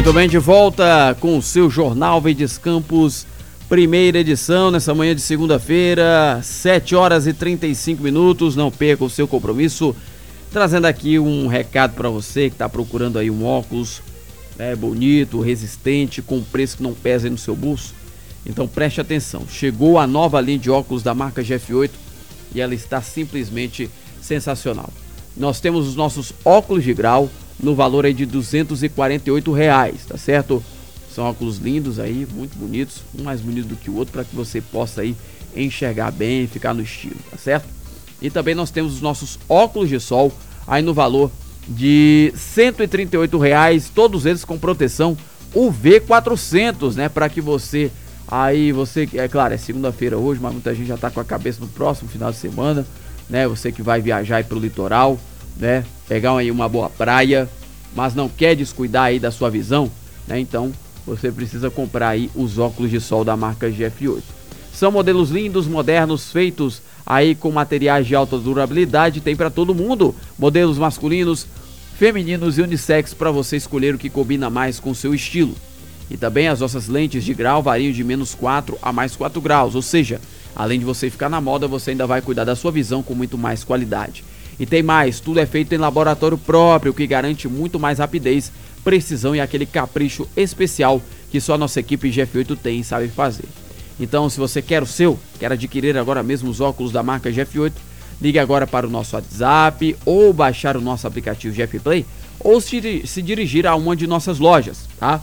Muito bem, de volta com o seu Jornal Verdes Campos, primeira edição, nessa manhã de segunda-feira, 7h35. Não perca o seu compromisso, trazendo aqui um recado para você que está procurando aí um óculos bonito, resistente, com preço que não pesa aí no seu bolso. Então preste atenção, chegou a nova linha de óculos da marca GF8 e ela está simplesmente sensacional. Nós temos os nossos óculos de grau no valor aí de R$248, tá certo? São óculos lindos aí, muito bonitos, um mais bonito do que o outro, para que você possa aí enxergar bem, ficar no estilo, tá certo? E também nós temos os nossos óculos de sol aí no valor de R$138, todos eles com proteção UV400, né? Para que você, é claro, é segunda-feira hoje, mas muita gente já tá com a cabeça no próximo final de semana, né? Você que vai viajar aí pro litoral, né? Pegar aí uma boa praia, mas não quer descuidar aí da sua visão, né? Então você precisa comprar aí os óculos de sol da marca GF8. São modelos lindos, modernos, feitos aí com materiais de alta durabilidade, tem para todo mundo, modelos masculinos, femininos e unissex para você escolher o que combina mais com o seu estilo. E também as nossas lentes de grau variam de -4 a +4 graus, ou seja, além de você ficar na moda, você ainda vai cuidar da sua visão com muito mais qualidade. E tem mais, tudo é feito em laboratório próprio, que garante muito mais rapidez, precisão e aquele capricho especial que só a nossa equipe GF8 tem e sabe fazer. Então, se você quer quer adquirir agora mesmo os óculos da marca GF8, ligue agora para o nosso WhatsApp ou baixar o nosso aplicativo GF Play ou se dirigir a uma de nossas lojas, tá?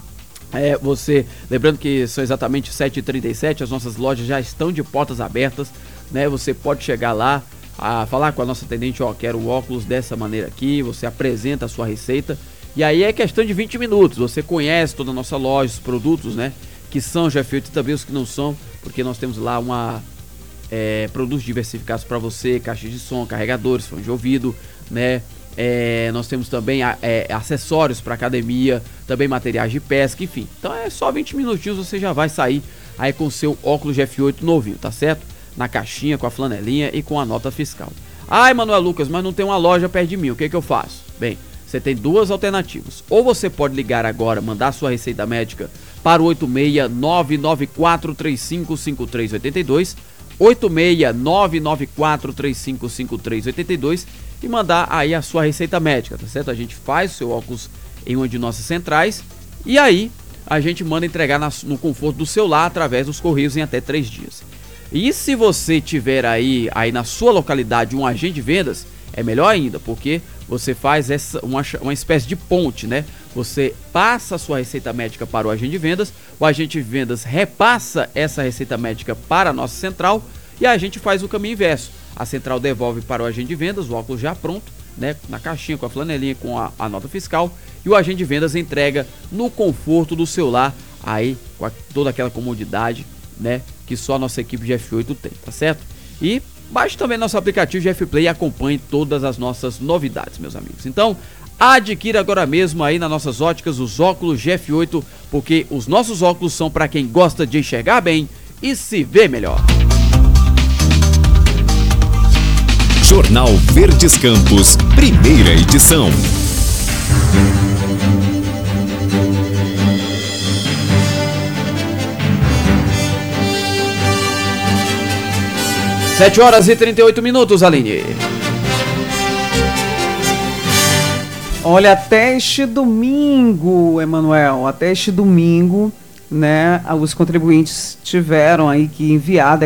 Lembrando que são exatamente 7h37, as nossas lojas já estão de portas abertas, né? Você pode chegar lá, falar com a nossa atendente, quero o óculos dessa maneira aqui, você apresenta a sua receita, e aí é questão de 20 minutos, você conhece toda a nossa loja, os produtos, né, que são GF8 e também os que não são, porque nós temos lá produtos diversificados para você, caixas de som, carregadores, fone de ouvido, né, nós temos também acessórios para academia, também materiais de pesca, enfim. Então é só 20 minutinhos, você já vai sair aí com o seu óculos GF8 novinho, tá certo? Na caixinha, com a flanelinha e com a nota fiscal. Manuel Lucas, mas não tem uma loja perto de mim, o que eu faço? Bem, você tem duas alternativas. Ou você pode ligar agora, mandar sua receita médica para o 86994355382, 86994355382 e mandar aí a sua receita médica, tá certo? A gente faz o seu óculos em uma de nossas centrais e aí a gente manda entregar no conforto do seu lar através dos correios em até 3 dias. E se você tiver aí na sua localidade um agente de vendas, é melhor ainda, porque você faz uma espécie de ponte, né? Você passa a sua receita médica para o agente de vendas, o agente de vendas repassa essa receita médica para a nossa central e a gente faz o caminho inverso. A central devolve para o agente de vendas o óculos já pronto, né? Na caixinha, com a flanelinha, com a nota fiscal, e o agente de vendas entrega no conforto do seu lar, aí com toda aquela comodidade, né, que só a nossa equipe GF8 tem, tá certo? E baixe também nosso aplicativo GF Play e acompanhe todas as nossas novidades, meus amigos. Então, adquira agora mesmo aí nas nossas óticas os óculos GF8, porque os nossos óculos são para quem gosta de enxergar bem e se ver melhor. Jornal Verdes Campos, primeira edição. Sete horas e 38 Aline. Olha, até este domingo, Emanuel, né, os contribuintes tiveram aí que enviar